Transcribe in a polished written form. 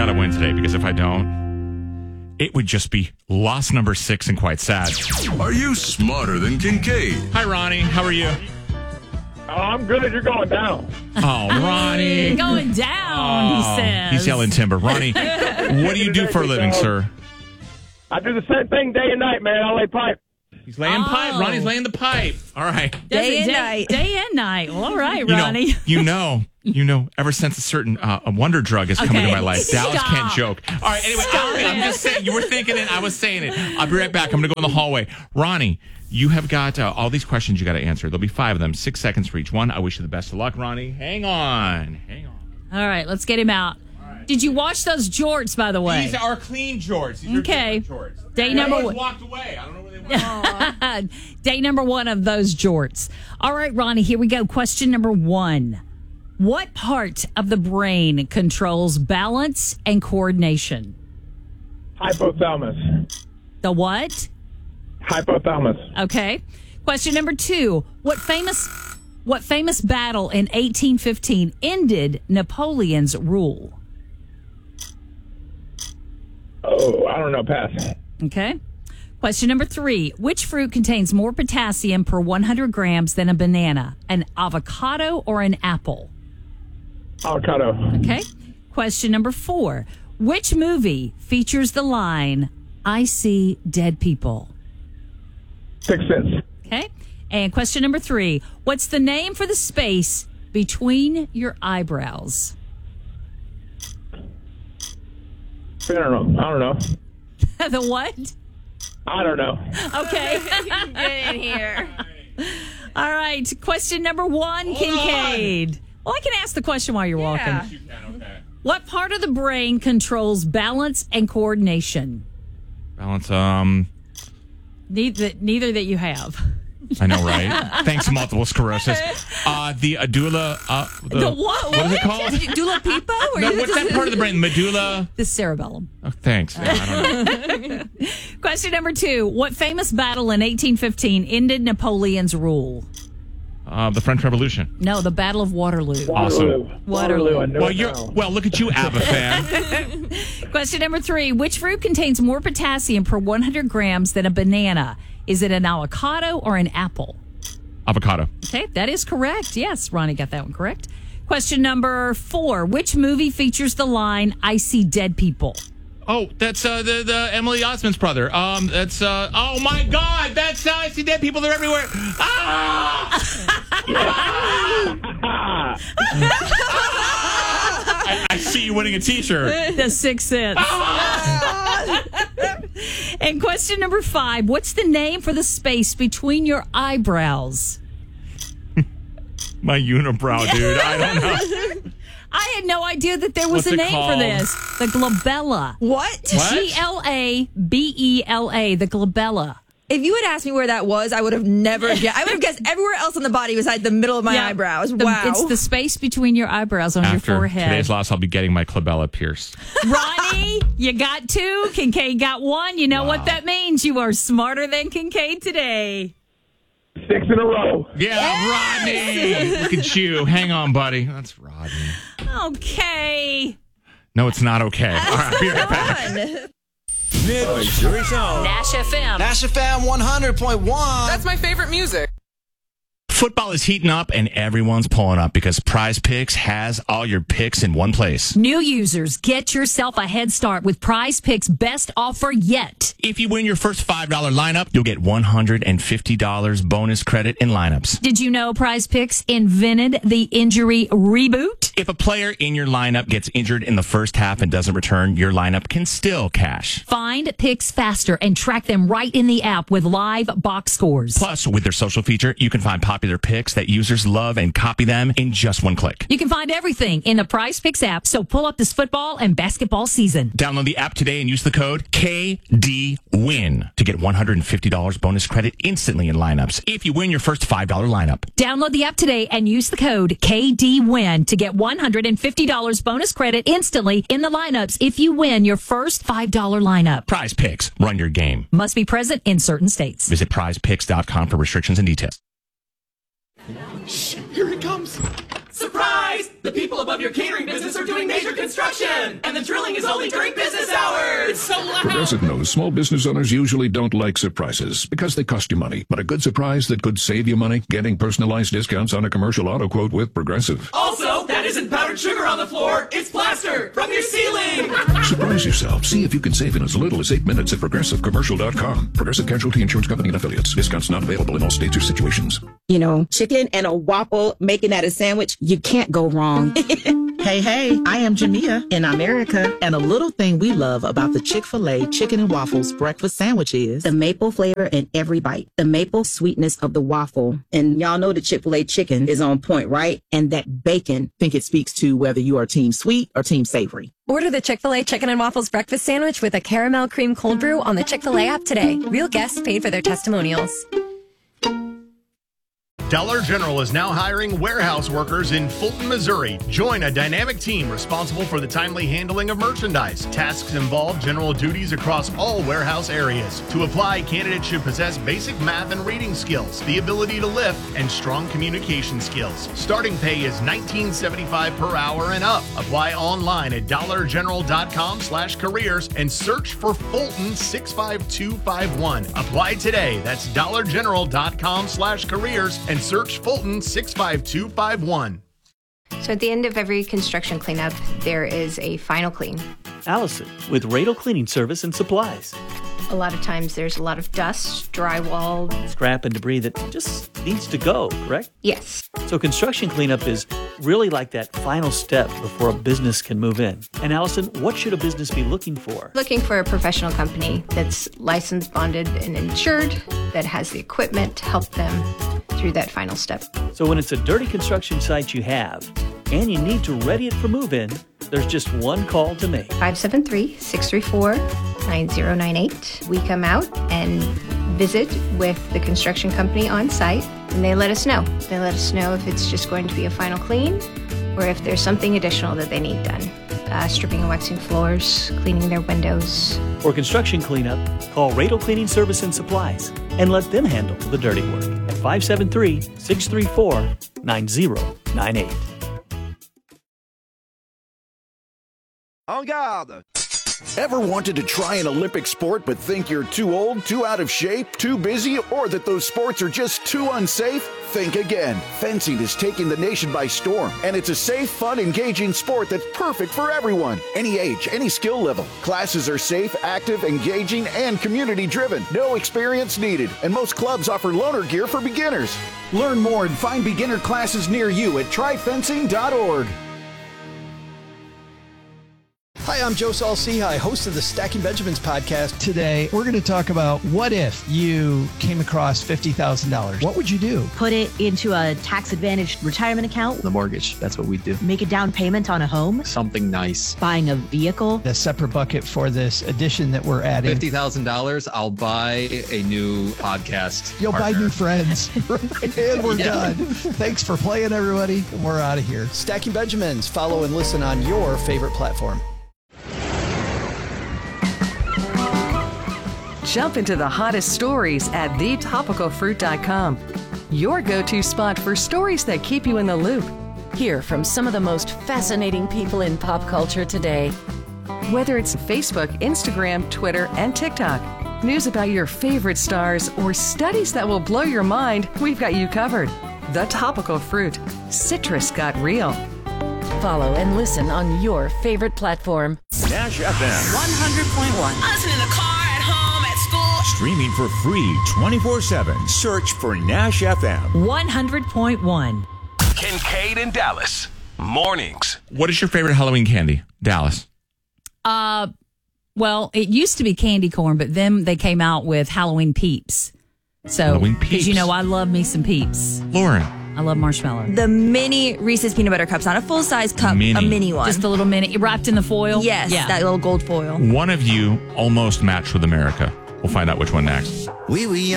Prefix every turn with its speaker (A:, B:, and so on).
A: got to win today because if I don't, it would just be loss number 6 and quite sad.
B: Are you smarter than Kincaid?
A: Hi, Ronnie. How are you?
C: Oh, I'm good. You're going down.
A: Oh, Ronnie.
D: Going down, he says.
A: He's yelling timber. Ronnie, what do you do for a living, sir?
C: I do the same thing day and night, man. I lay pipe.
A: He's laying pipe. Ronnie's laying the pipe. All right.
D: Day and night. Day and night. Well, all right,
A: You
D: Ronnie.
A: know, ever since a certain a wonder drug has come into my life, Dallas
D: Stop.
A: can't joke. All right, anyway, I'm just saying, you were thinking it, I was saying it. I'll be right back. I'm going to go in the hallway. Ronnie, you have got all these questions you got to answer. There'll be 5 of them, 6 seconds for each one. I wish you the best of luck, Ronnie. Hang on.
D: All right, let's get him out. Did you wash those jorts, by the way?
A: These are clean jorts. These
D: Okay.
A: are different jorts.
D: Day number one.
A: Walked away. I don't know where they went.
D: Day number 1 of those jorts. All right, Ronnie, here we go. Question number 1. What part of the brain controls balance and coordination?
C: Hypothalamus.
D: The what?
C: Hypothalamus.
D: Okay. Question number 2. What famous battle in 1815 ended Napoleon's rule?
C: Oh, I don't know. Pass.
D: Okay. Question number 3. Which fruit contains more potassium per 100 grams than a banana? An avocado or an apple?
C: Avocado.
D: Okay. Question number 4. Which movie features the line, I see dead people?
C: Sixth Sense.
D: Okay. And question number 3. What's the name for the space between your eyebrows?
C: I don't know.
D: The what?
C: I don't know.
D: Okay.
E: Get in here.
D: All right. Question number 1, Kincaid. Well, I can ask the question while you're walking.
A: You can, okay.
D: What part of the brain controls balance and coordination?
A: Balance,
D: Neither that you have.
A: I know, right? Thanks, multiple sclerosis. The medulla.
D: The what?
A: What is it called?
E: Dula Pipa?
A: No, what's that part of the brain? Medulla.
D: The cerebellum.
A: Oh, thanks. Yeah, I don't know.
D: Question number 2. What famous battle in 1815 ended Napoleon's rule?
A: The French Revolution.
D: No, the Battle of Waterloo.
A: Awesome.
C: Waterloo. I know
A: Well,
C: it now.
A: look at you, ABBA fan.
D: Question number 3. Which fruit contains more potassium per 100 grams than a banana? Is it an avocado or an apple?
A: Avocado.
D: Okay, that is correct. Yes, Ronnie got that one correct. Question number 4. Which movie features the line, I see dead people?
A: Oh, that's the Emily Osment's brother. That's oh my God, that's I see dead people. They're everywhere. I see you winning a T-shirt.
D: The Sixth Sense. And question number 5. What's the name for the space between your eyebrows?
A: My unibrow, dude. I don't know.
D: I had no idea that there was
A: What's
D: a
A: it
D: name
A: called?
D: for this. The glabella.
E: What?
D: Glabella. The glabella.
E: If you had asked me where that was, I would have never guessed. I would have guessed everywhere else on the body besides the middle of my
D: Yeah.
E: eyebrows.
D: The-
E: Wow.
D: It's the space between your eyebrows on your
A: After
D: forehead.
A: today's loss, I'll be getting my glabella pierced.
D: Ronnie, you got 2. Kincaid got 1. You know what that means. You are smarter than Kincaid today.
C: 6 in a row.
A: Yeah, Rodney. Look at you. Hang on, buddy. That's Rodney.
D: Okay.
A: No, it's not okay. All right, I'll be right back.
B: Missouri Zone.
D: Nash FM.
F: Nash FM 100.1.
G: That's my favorite music.
A: Football is heating up and everyone's pulling up because Prize Picks has all your picks in one place.
D: New users, get yourself a head start with Prize Picks' best offer yet.
A: If you win your first $5 lineup, you'll get $150 bonus credit in lineups.
D: Did you know Prize Picks invented the injury reboot?
A: If a player in your lineup gets injured in the first half and doesn't return, your lineup can still cash.
D: Find picks faster and track them right in the app with live box scores.
A: Plus, with their social feature, you can find popular picks that users love and copy them in just one click.
D: You can find everything in the Prize Picks app, so pull up this football and basketball season.
A: Download the app today and use the code KDWIN to get $150 bonus credit instantly in lineups if you win your first $5 lineup.
D: Download the app today and use the code KDWIN to get $150 bonus credit instantly in the lineups if you win your first $5 lineup.
A: Prize Picks. Run your game.
D: Must be present in certain states.
A: Visit prizepicks.com for restrictions and details.
H: Here it comes. Surprise! The people above your catering business are doing major
G: construction, and the drilling is only during business hours. It's so loud.
H: Progressive knows small business owners usually don't like surprises because they cost you money. But a good surprise that could save you money, getting personalized discounts on a commercial auto quote with Progressive.
G: Also, that isn't powdered sugar on the floor. It's plaster from your ceiling.
H: Surprise yourself. See if you can save in as little as 8 minutes at ProgressiveCommercial.com. Progressive Casualty Insurance Company and Affiliates. Discounts not available in all states or situations.
I: You know, chicken and a waffle, making that a sandwich, you can't go wrong.
J: Hey, I am Jamia in America, and a little thing we love about the Chick-fil-A Chicken and Waffles breakfast sandwich is
I: the maple flavor in every bite, the maple sweetness of the waffle. And y'all know the Chick-fil-A chicken is on point, right? And that bacon.
J: think it speaks to whether you are team sweet or team savory.
K: Order the Chick-fil-A Chicken and Waffles breakfast sandwich with a caramel cream cold brew on the Chick-fil-A app today. Real guests paid for their testimonials.
L: Dollar General is now hiring warehouse workers in Fulton, Missouri. Join a dynamic team responsible for the timely handling of merchandise. Tasks involve general duties across all warehouse areas. To apply, candidates should possess basic math and reading skills, the ability to lift, and strong communication skills. Starting pay is $19.75 per hour and up. Apply online at dollargeneral.com/careers and search for Fulton 65251. Apply today. That's dollargeneral.com/careers and search Fulton 65251.
M: So at the end of every construction cleanup, there is a final clean.
N: Allison with Radel Cleaning Service and Supplies.
M: A lot of times there's a lot of dust, drywall,
N: Scrap and debris that just needs to go, correct?
M: Yes.
N: So construction cleanup is really like that final step before a business can move in. And Allison, what should a business be looking for?
M: Looking for a professional company that's licensed, bonded, and insured, that has the equipment to help them through that final step.
N: So when it's a dirty construction site you have, and you need to ready it for move-in, there's just one call to make.
M: 573-634-9098. We come out and visit with the construction company on site, and they let us know. They let us know if it's just going to be a final clean or if there's something additional that they need done. Stripping and waxing floors, cleaning their windows.
N: For construction cleanup, call Radel Cleaning Service and Supplies and let them handle the dirty work at 573-634-9098.
F: En garde!
O: Ever wanted to try an Olympic sport but think you're too old, too out of shape, too busy, or that those sports are just too unsafe? Think again. Fencing is taking the nation by storm, and it's a safe, fun, engaging sport that's perfect for everyone. Any age, any skill level. Classes are safe, active, engaging, and community-driven. No experience needed, and most clubs offer loaner gear for beginners. Learn more and find beginner classes near you at tryfencing.org.
F: Hi, I'm Joe Saul-Sehy, host of the Stacking Benjamins podcast. Today, we're going to talk about what if you came across $50,000. What would you do?
P: Put it into a tax-advantaged retirement account.
Q: The mortgage, that's what we do.
P: Make a down payment on a home.
Q: Something nice.
P: Buying a vehicle.
F: A separate bucket for this addition that we're adding.
Q: $50,000, I'll buy a new podcast.
F: You'll
Q: partner.
F: buy new friends. And we're done. Thanks for playing, everybody. We're out of here. Stacking Benjamins. Follow and listen on your favorite platform.
R: Jump into the hottest stories at thetopicalfruit.com. Your go-to spot for stories that keep you in the loop. Hear from some of the most fascinating people in pop culture today. Whether it's Facebook, Instagram, Twitter, and TikTok, news about your favorite stars, or studies that will blow your mind, we've got you covered. The Topical Fruit. Citrus got real. Follow and listen on your favorite platform.
B: Nash FM
S: 100.1. Listen in the car, at home, at school.
B: Streaming for free 24/7. Search for Nash FM
D: 100.1.
T: Kincaid in Dallas. Mornings.
A: What is your favorite Halloween candy, Dallas?
D: Well, it used to be candy corn, but then they came out with Halloween Peeps. So,
A: Halloween Peeps.
D: because you know I love me some Peeps.
A: Lauren.
D: I love marshmallow.
E: The mini Reese's peanut butter cups, not a full-size cup,
A: Mini.
E: a mini one.
D: Just a little mini, wrapped in the foil?
E: Yes,
D: Yeah.
E: that little gold foil.
A: One of you almost matched with America. We'll find out which one next.
F: Oui, oui.